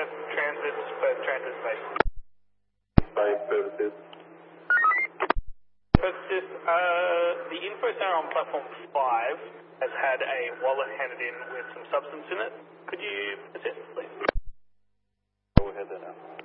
transit space. Space services. The info center on platform 5 has had a wallet handed in with some substance in it. Could you assist, please? Go ahead then.